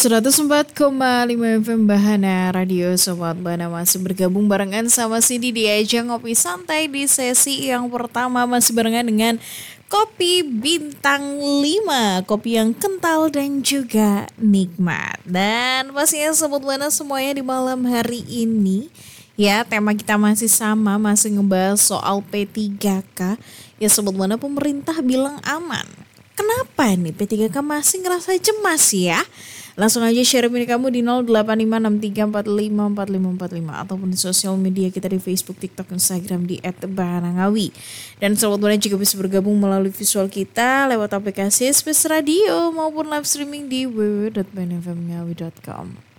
104,5 FM Bahana Radio Sobat Bahana masih bergabung barengan sama Cindy di ajang ngopi santai di sesi yang pertama. Masih barengan dengan kopi bintang 5, kopi yang kental dan juga nikmat. Dan pastinya Sobat Bahana semuanya di malam hari ini, ya tema kita masih sama, masih ngebahas soal P3K. Ya Sobat Bahana, pemerintah bilang aman. Kenapa nih P3K masih ngerasa cemas ya? Langsung aja share opini kamu di 085634545545 ataupun di sosial media kita di Facebook, TikTok, Instagram di @bahanangawi. Dan Sobat Bahana juga bisa bergabung melalui visual kita lewat aplikasi Space Radio maupun live streaming di www.bahanafmngawi.com.